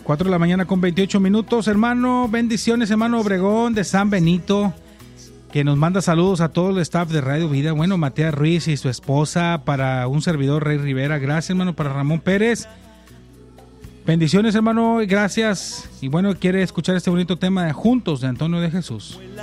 4 de la mañana con 28 minutos. Hermano, bendiciones, hermano Obregón de San Benito, que nos manda saludos a todo el staff de Radio Vida. Bueno, Matías Ruiz y su esposa, para un servidor, Rey Rivera. Gracias, hermano, para Ramón Pérez. Bendiciones, hermano, gracias. Y bueno, quiere escuchar este bonito tema de Juntos de Antonio de Jesús.